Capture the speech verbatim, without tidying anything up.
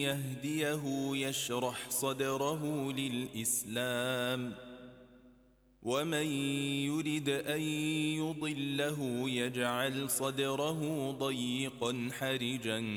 يهديه يشرح صدره للإسلام ومن يرد أن يضله يجعل صدره ضيقا حرجا